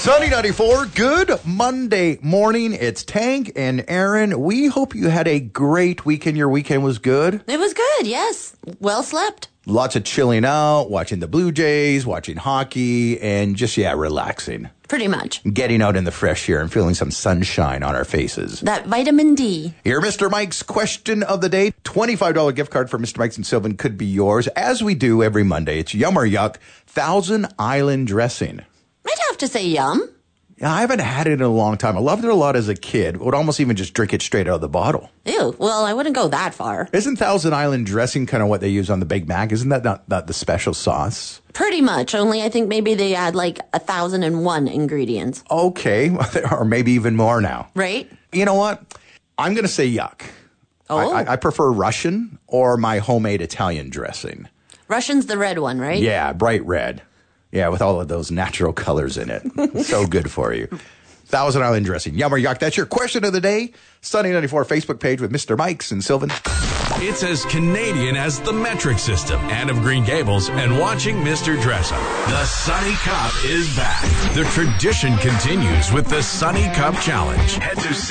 Sunny 94, good Monday morning. It's Tank and Aaron. We hope you had a great weekend. Your weekend was good. It was good, yes. Well slept. Lots of chilling out, watching the Blue Jays, watching hockey, and just, relaxing. Pretty much. Getting out in the fresh air and feeling some sunshine on our faces. That vitamin D. Here, Mr. Mike's question of the day. $25 gift card for Mr. Mike's and Sylvan could be yours. As we do every Monday, it's Yum or Yuck, Thousand Island dressing. I'd have to say yum. Yeah, I haven't had it in a long time. I loved it a lot as a kid. Would almost even just drink it straight out of the bottle. Ew, well, I wouldn't go that far. Isn't Thousand Island dressing kind of what they use on the Big Mac? Isn't that not the special sauce? Pretty much, only I think maybe they add like 1,001 ingredients. Okay, or maybe even more now. Right? You know what? I'm going to say yuck. Oh. I prefer Russian or my homemade Italian dressing. Russian's the red one, right? Yeah, bright red. Yeah, with all of those natural colors in it. So good for you. Thousand Island dressing. Yum or yuck? That's your question of the day. Sunny 94 Facebook page with Mr. Mike's and Sylvan. It's as Canadian as the metric system, Anne of Green Gables, and watching Mr. Dressup. The Sunny Cup is back. The tradition continues with the Sunny Cup Challenge. Head to